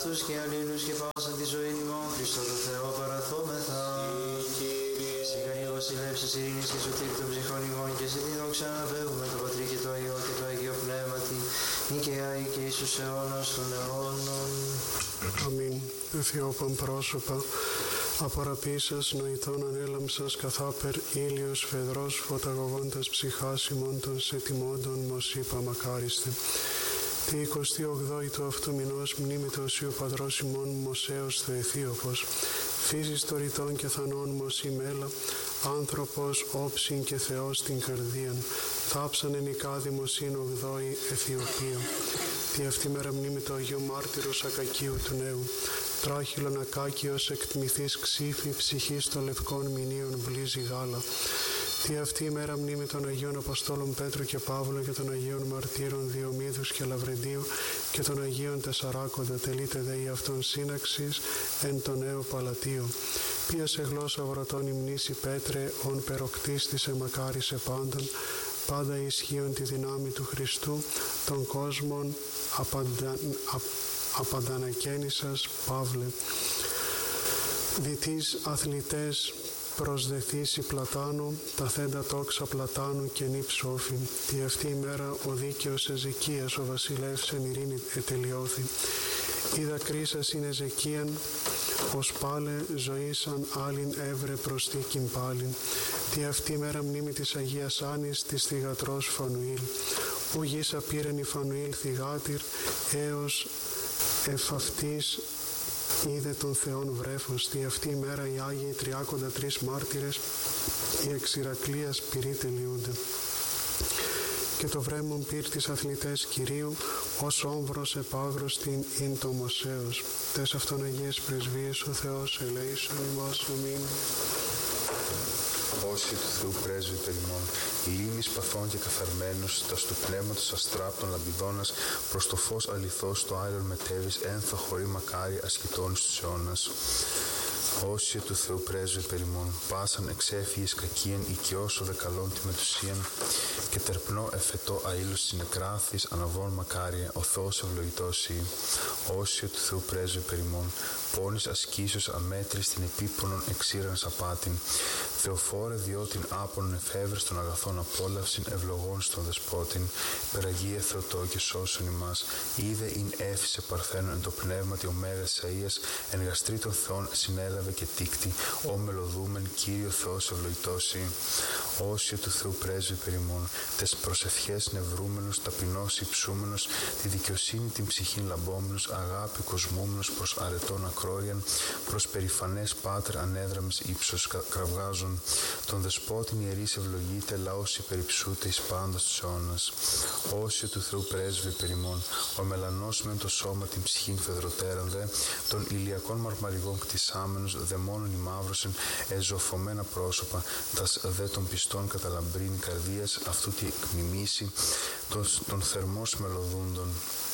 αγαθούς και αλλήλους και πάσα τη ζωή ημών Χριστό το Θεό παραθόμεθα. Σιγανή βασιλεύσεις ειρήνης και σωτήρ των ψυχών ημών και σε την δόξα αναβεύουμε το Πατρί και το Υιό και το Αγίο Πνεύματι νικαία και εις τους αιώνας των αιώνων. Αμήν. Αιθιόπαν πρόσωπα, απορραπήσας νοητών ανέλαμψας καθάπερ ήλιος φεδρός φωταγωγώντας ψυχάς ημών των σε τιμώντων μοσίπα μακάριστε. Τη 28η του αυτού μηνός μνήμη του Οσίου Πατρός ημών Μωσέως Θεοθίωπος, φύσης τοριτών και θανών μοσή μέλα, άνθρωπος όψιν και Θεός την καρδίαν, θάψαν ενικά δημοσίν 8η Αιθιοπία. Τη αυτή μέρα μνήμη του Αγίου Μάρτυρος Ακακίου του Νέου, τράχυλον Ακάκιος εκτμηθής ξύφη ψυχής των λευκών μηνύων βλύζει γάλα. Τη αυτή μέρα μνήμη των Αγίων Αποστόλων Πέτρου και Παύλου και των Αγίων Μαρτύρων Διομήδους και Λαβρεντίου και των Αγίων Τεσσαράκοντα τελείται δε η αυτών σύναξης εν το νέο Παλατίο. Ποια σε γλώσσα βρωτών υμνήσει Πέτρε, ον περοκτίστησε μακάρισε πάντων, πάντα ισχύον τη δυνάμει του Χριστού, των κόσμων απαντανακαίνησας Παύλε. Διτείς αθλητές προσδεθήσει Πλατάνου, τα θέντα τόξα Πλατάνου και νη ψόφιν. Τη αυτή ημέρα ο δίκαιος Εζεκίας, ο βασιλεύς εν ειρήνη ετελειώθη. Είδα κρίσας είναι Εζεκίαν, ως πάλε ζωήσαν άλλην έβρε προστίκην πάλιν. Τη αυτή ημέρα μνήμη της Αγίας Άννης της θυγατρός Φανουήλ. Ου γης απήρεν η Φανουήλ θυγάτηρ, έως εφαυτής είδε τον Θεόν βρέφος. Τη αυτή ημέρα οι Άγιοι 33 μάρτυρες, οι εξ Ηρακλείας πυροί τελειούνται. Και το βρέμον πήρ τις αθλητές Κυρίου, ως όμβρος επάγρωστην ειν το Μωσέως. Τες αυτόν Αγίες πρεσβείες ο Θεός ελέησον ημάς. αμήν. Όσοι του Θεού πρέσβη περιμών, λίμνης παθών και καθαρμένος, τα στο πνεύματος αστράπτων λαμπιδώνας, προς το φως αληθώς το άειλον μετέβης, ένθο χωρί μακάρι ασκητών στους αιώνας. Όσοι του Θεού πρέσβη περιμών, πάσαν εξέφυγες κακίαν οικειώσω δε καλών τη μετουσίαν, και τερπνό εφετό αήλους συνεκράθης αναβών μακάρια, ο Θεός ευλογητός ή. Όσοι του Θεού πρέσβη περιμών, πόνης ασκήσεως αμέτρης την επίπονον εξήραν απάτην, Θεοφόρε διότην άπονον εφεύρες των αγαθών απόλαυσιν ευλογών στον δεσπότην, περαγίε Θεοτό και σώσον ημάς, είδε ειν έφυσε παρθένον εν το πνεύματι ο Μέγας Ισαΐας, εν γαστρί των Θεών συνέλαβε και τίκτη, ο μελωδούμεν Κύριο Θεός ευλογητός ή. Όσοι του Θεού πρέσβη περιμών, τες προσευχές νευρούμενος, ταπεινός υψούμενος, τη δικαιοσύνη την ψυχήν λαμπόμενος, αγάπη κοσμούμενος προς αρετών ακρόριαν, προς περηφανές Πάτερ ανέδραμες ύψος κραυγάζων, τον δεσπότην ιερείς ευλογείται, λαός υπερυψούται εις πάντας τους αιώνας. Όσοι του Θεού πρέσβη περιμών, ο μελανός μεν το σώμα την ψυχήν φεδροτέραν δε, των ηλιακών μαρμαριγών κτισάμενος, δαιμόνων ημαύρωσεν, εζωφωμένα πρόσωπα, τας δε των πιστών καταλαμπρίνει καρδίας, αυτού τη εκμιμήσει, των θερμός μελωδούντων.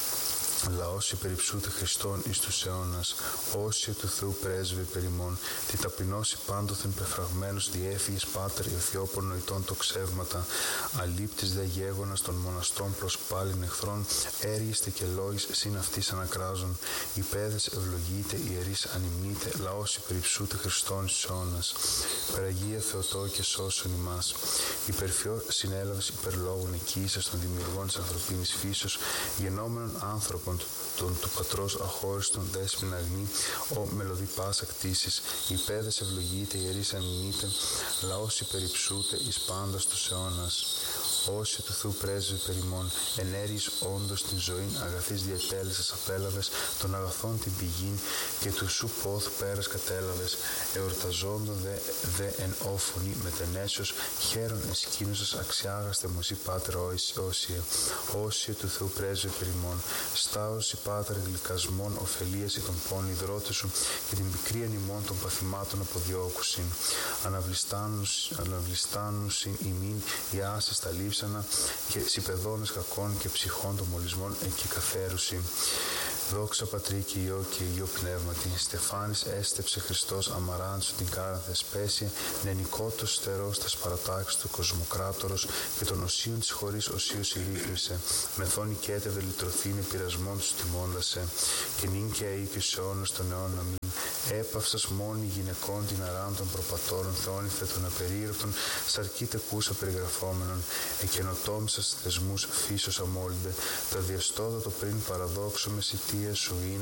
Λαός υπερυψούται Χριστόν εις τους αιώνας, όσοι του Θεού πρέσβη περιμών, τη ταπεινώση πάντοθεν πεφραγμένος διέφυγες Πάτερ Ιωθιόπων νοητών το ξεύματα, αλήπτης δε γέγονας των μοναστών προς πάλιν εχθρών, έργεστε και λόγης συν αυτής ανακράζων, οι παιδες ευλογείτε, ιερείς ανυμνείτε, λαός υπερυψούται Χριστόν εις τους αιώνας. Περαγία Θεοτό και σώσον ημάς. Υπερφιό συνέλαβες υπερλόγων εκείσας των δημιουργών της ανθρωπίνης φύσεως, γενόμενων άνθρωπων του πατρός αχώριστον δέσποινα αγνή, ο μελωδή πάσα κτήσεις, οι παιδες ευλογείται, ιερείς αμυνείται, λαός υπερυψούται εις πάντας τους αιώνας. Όσοι του Θεού πρέσβη περιμών, ενέργεις όντως την ζωήν αγαθής διατέλεσας απέλαβες, των αγαθών την πηγήν και του σου πόθου πέρας κατέλαβες, εορταζόντων δε εν όφωνη μετενέσεως, χαίρον εσκήνωσας αξιάγαστε μωσή Πάτερ όσια. Όσοι του Θεού πρέσβη περιμών, στάωση Πάτερ γλυκασμών ωφελίαση των πόνοι υδρότες σου και την πικρία ημών των παθημάτων αποδιώκουσιν. Αναβληστάνουσιν ημίν οι άσες τα λείψανα και συμπεδώνες κακών και ψυχών των μολυσμών και καθαίρουσιν. Δόξα Πατρί και Υιό και Υιό Πνεύματι, Στεφάνης έστεψε Χριστός αμαράντσου την κάραν θεσπέσια, νενικότος στερός τας παρατάξεις του κοσμοκράτορος και των οσίων της χωρίς οσίως ηλίκλησε, μεθόν οικέτευε λυτρωθήνε πειρασμών τους τιμώντασε, και νυν και αεί και σε αιώνας των αιώνων αμήν. Έπαυσας μόνοι γυναικών την αράν των προπατώρων, θεόνυθε των απερίρρευτων, σαρκείτε κούσα περιγραφόμενων, εκενοτόμησας θεσμούς φύσος αμόλυντε, τα διαστόδατο πριν παραδόξω με σιτία σου είναι.